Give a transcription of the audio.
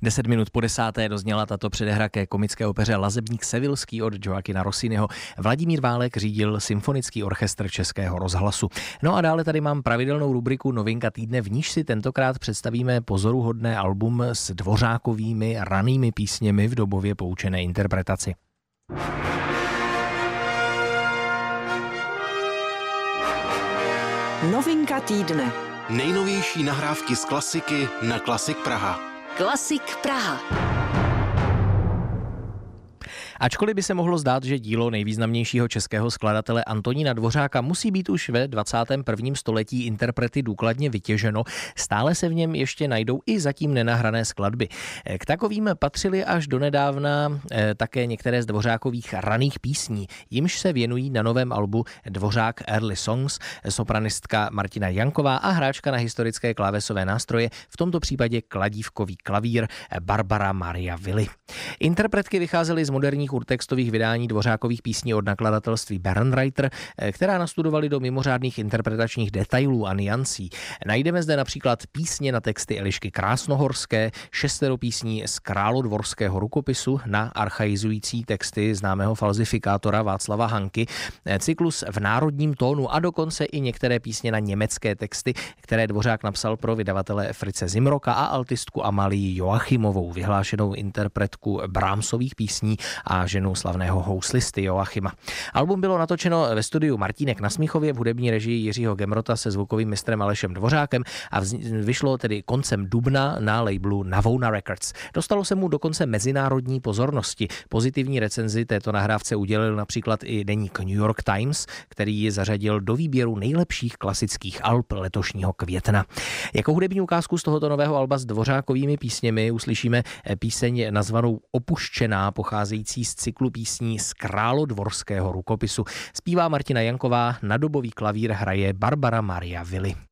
10 minut po 10. dozněla tato předehra ke komické opeře Lazebník sevilský od Joaquina Rossiniho. Vladimír Válek řídil Symfonický orchestr Českého rozhlasu. No a dále tady mám pravidelnou rubriku Novinka týdne, v níž si tentokrát představíme pozoruhodné album s dvořákovými ranými písněmi v dobově poučené interpretaci. Novinka týdne. Nejnovější nahrávky z klasiky na Klasik Praha. Klasik Praha. Ačkoliv by se mohlo zdát, že dílo nejvýznamnějšího českého skladatele Antonína Dvořáka musí být už ve 21. století interprety důkladně vytěženo, stále se v něm ještě najdou i zatím nenahrané skladby. K takovým patřily až donedávna také některé z Dvořákových raných písní, jimž se věnují na novém albu Dvořák Early Songs sopranistka Martina Janková a hráčka na historické klávesové nástroje, v tomto případě kladívkový klavír Barbara Maria Willi. Interpretky vycházely z moderních urtextových vydání Dvořákových písní od nakladatelství Bernreiter, která nastudovali do mimořádných interpretačních detailů a niancí. Najdeme zde například písně na texty Elišky Krásnohorské, 6 písní z Královédvorského rukopisu na archaizující texty známého falzifikátora Václava Hanky, cyklus v národním tónu a dokonce i některé písně na německé texty, které Dvořák napsal pro vydavatele Fritze Zimroka a altistku Amalii Joachimovou, vyhlášenou interpretku Brahmsových písní a ženu slavného houslisty Joachima. Album bylo natočeno ve studiu Martínek na Smíchově v hudební režii Jiřího Gemrota se zvukovým mistrem Alešem Dvořákem a vyšlo tedy koncem dubna na labelu Navona Records. Dostalo se mu dokonce mezinárodní pozornosti. Pozitivní recenzi této nahrávce udělil například i deník New York Times, který ji zařadil do výběru nejlepších klasických alb letošního května. Jako hudební ukázku z tohoto nového alba s Dvořákovými písněmi uslyšíme píseň nazvanou Opuštěná, pocházející z cyklu písní z Královédvorského rukopisu. Zpívá Martina Janková, na dobový klavír hraje Barbara Maria Willi.